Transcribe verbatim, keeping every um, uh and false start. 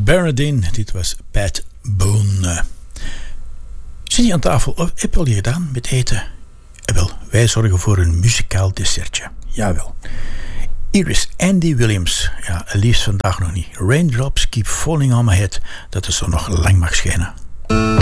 Bernardine, dit was Pat Boone. Zit je aan tafel of heb je al gedaan met eten? Eh, wel, wij zorgen voor een muzikaal dessertje. Jawel. Hier is Andy Williams. Ja, liefst vandaag nog niet. Raindrops keep falling on my head. Dat de zon nog lang mag schijnen.